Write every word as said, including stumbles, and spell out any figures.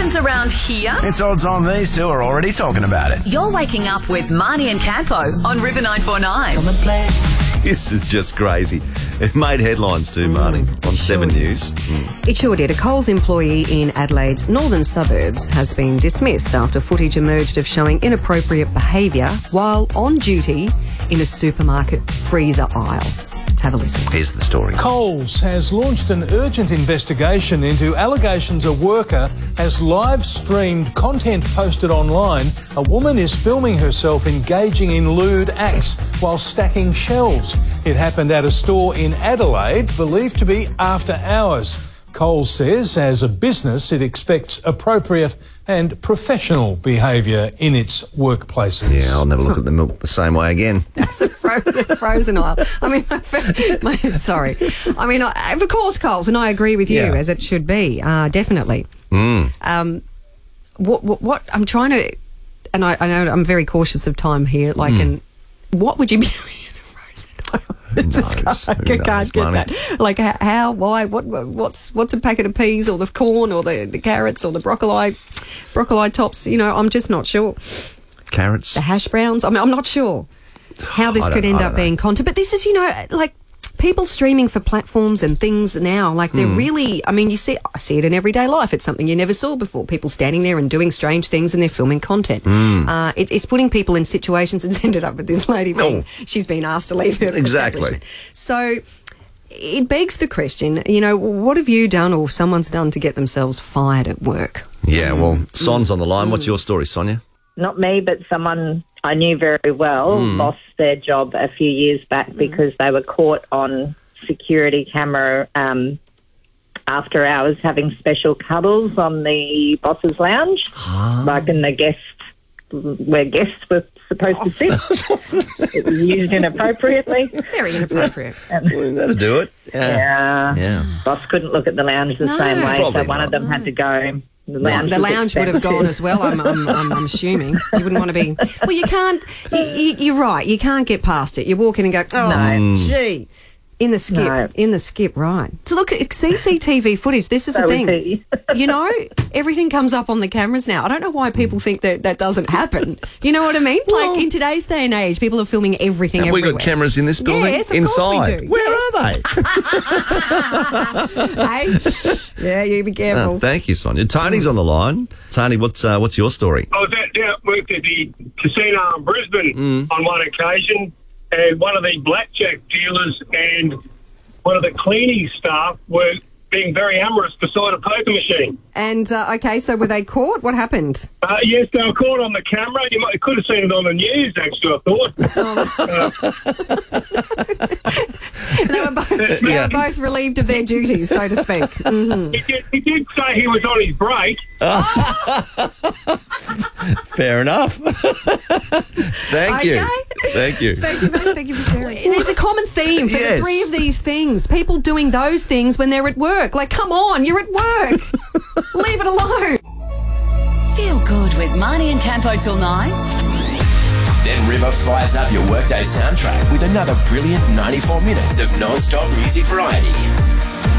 happens around here. It's odds on these two are already talking about it. You're waking up with Marnie and Campo on River nine four nine. This is just crazy. It made headlines too, Marnie, on Seven News. Mm. It sure did. A Coles employee in Adelaide's northern suburbs has been dismissed after footage emerged of showing inappropriate behaviour while on duty in a supermarket freezer aisle. Have a listen. Here's the story. Coles has launched an urgent investigation into allegations a worker has live-streamed content posted online. A woman is filming herself engaging in lewd acts while stacking shelves. It happened at a store in Adelaide, believed to be after hours. Coles says, as a business, it expects appropriate and professional behaviour in its workplaces. Yeah, I'll never look at the milk the same way again. It's a fro- frozen aisle. I mean, my, sorry. I mean, I, of course, Coles, and I agree with you, Yeah. as it should be, uh, definitely. Mm. Um, what, what, what I'm trying to, and I, I know I'm very cautious of time here, like, Mm. and what would you be doing in the frozen aisle? Who Just knows? can't, Who I can't knows, get Marnie? that. Like, how, how, why, what, what's, what's a packet of peas or the corn or the, the carrots or the broccoli, broccoli tops? You know, I'm just not sure. Carrots? The hash browns. I mean, I'm not sure how this I could don't- end I up don't know. being content. But this is, you know, like people streaming for platforms and things now. Like they're Hmm. really. I mean, you see, I see it in everyday life. It's something you never saw before. People standing there and doing strange things, and they're filming content. Hmm. Uh, it, it's putting people in situations. It's ended up with this lady. Being, Oh. She's been asked to leave her Exactly. establishment. So. It begs the question, you know, what have you done or someone's done to get themselves fired at work? Yeah, well, Son's on the line. What's your story, Sonia? Not me, but someone I knew very well lost their job a few years back because they were caught on security camera um, after hours having special cuddles on the boss's lounge, like in the guest, where guests were supposed to sit. It was used inappropriately. Very inappropriate. Well, that'll do it. Yeah. Yeah. Boss couldn't look at the lounge the No. same way, Probably so one not. of them had to go. The lounge, The was lounge would have expensive. gone as well, I'm, I'm, I'm, I'm assuming. You wouldn't want to be... Well, you can't... You, you, you're right. You can't get past it. You walk in and go, oh, No. gee. In the skip. No. In the skip, right. So look, at C C T V footage, this is So the was thing. he. You know, everything comes up on the cameras now. I don't know why people think that that doesn't happen. You know what I mean? Well- like, in today's day and age, people are filming everything Have we everywhere. got cameras in this building? Yes, of Inside. course we do. Where Yes. are they? Hey? Yeah, you be careful. Oh, thank you, Sonia. Tony's on the line. Tony, what's uh, what's your story? I was at, down, worked at the casino in Brisbane on one occasion, and one of the blackjack dealers and one of the cleaning staff were being very amorous beside a poker machine. And, uh, okay, so were they caught? What happened? Uh, yes, they were caught on the camera. You might, could have seen it on the news, actually, I thought. They were both, they were both relieved of their duties, so to speak. Mhm. He did, he did say he was on his break. Fair enough. Thank you. Okay. Thank you. Thank you, mate. Thank you for sharing. There's a common theme for Yes. the three of these things. People doing those things when they're at work. Like, come on, you're at work. Leave it alone. Feel good with Marnie and Campo till nine. Then River fires up your workday soundtrack with another brilliant ninety-four minutes of non-stop music variety.